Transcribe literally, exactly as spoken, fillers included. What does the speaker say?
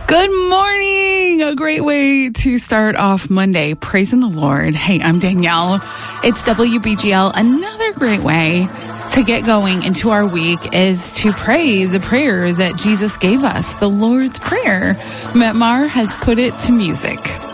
Good morning. A great way to start off Monday, praising the Lord. Hey, I'm Danielle. It's W B G L. Another great way to get going into our week is to pray the prayer that Jesus gave us, the Lord's Prayer. Metmar has put it to music.